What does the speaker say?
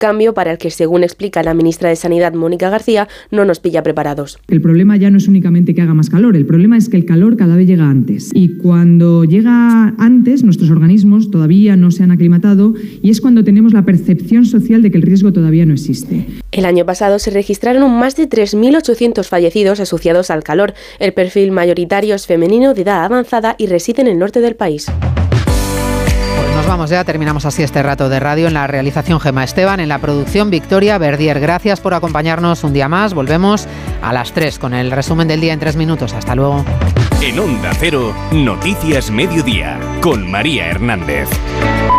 cambio para el que, según explica la ministra de Sanidad, Mónica García, no nos pilla preparados. El problema ya no es únicamente que haga más calor, el problema es que el calor cada vez llega antes. Y cuando llega antes, nuestros organismos todavía no se han aclimatado y es cuando tenemos la percepción social de que el riesgo todavía no existe. El año pasado se registraron más de 3.800 fallecidos asociados al calor. El perfil mayoritario es femenino, de edad avanzada y reside en el norte del país. Pues nos vamos ya, terminamos así este rato de radio. En la realización Gemma Esteban, en la producción Victoria Verdier. Gracias por acompañarnos un día más. Volvemos a las 3 con el resumen del día en 3 minutos. Hasta luego. En Onda Cero, Noticias Mediodía, con María Hernández.